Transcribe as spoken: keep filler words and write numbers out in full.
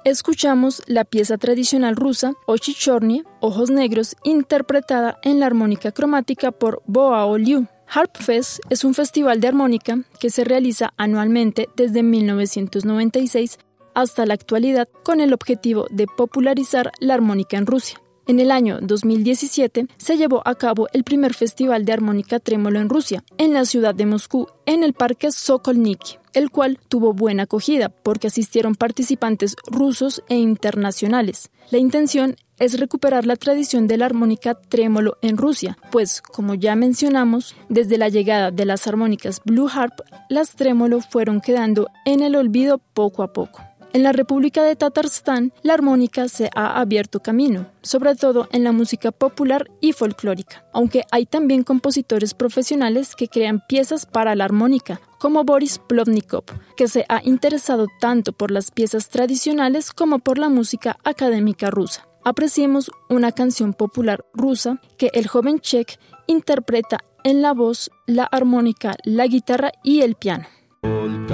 escuchamos la pieza tradicional rusa Ochi Chorny, Ojos Negros, interpretada en la armónica cromática por Boao Liu. Harp Fest es un festival de armónica que se realiza anualmente desde mil novecientos noventa y seis hasta la actualidad con el objetivo de popularizar la armónica en Rusia. En el año dos mil diecisiete se llevó a cabo el primer festival de armónica trémolo en Rusia, en la ciudad de Moscú, en el Parque Sokolniki, el cual tuvo buena acogida porque asistieron participantes rusos e internacionales. La intención es recuperar la tradición de la armónica trémolo en Rusia, pues, como ya mencionamos, desde la llegada de las armónicas Blue Harp, las trémolo fueron quedando en el olvido poco a poco. En la República de Tatarstán, la armónica se ha abierto camino, sobre todo en la música popular y folclórica, aunque hay también compositores profesionales que crean piezas para la armónica, como Boris Plotnikov, que se ha interesado tanto por las piezas tradicionales como por la música académica rusa. Apreciemos una canción popular rusa que el joven Czech interpreta en la voz, la armónica, la guitarra y el piano.